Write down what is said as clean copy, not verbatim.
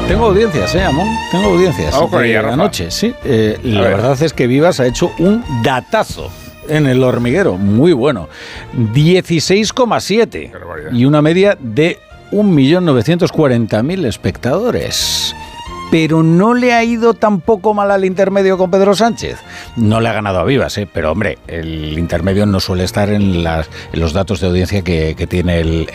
Tengo audiencias, Amón. Tengo audiencias. Vamos con ella, Rafa. Anoche, sí. La verdad es que Vivas ha hecho un datazo en El Hormiguero. Muy bueno. 16,7. Y una media de 1.940.000 espectadores. Pero no le ha ido tampoco mal al intermedio con Pedro Sánchez. No le ha ganado a Vivas, pero hombre, el intermedio no suele estar en los datos de audiencia que tiene el